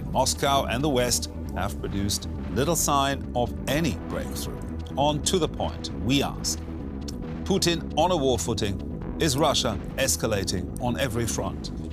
Moscow and the West have produced little sign of any breakthrough. On to the point, we ask. Putin on a war footing? Is Russia escalating on every front?